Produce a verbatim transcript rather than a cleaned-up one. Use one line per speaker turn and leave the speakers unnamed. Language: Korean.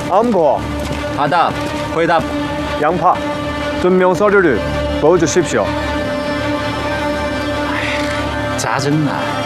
안보,
바답, 회답.
양파, 증명 서류를 보여주십시오.
짜증나.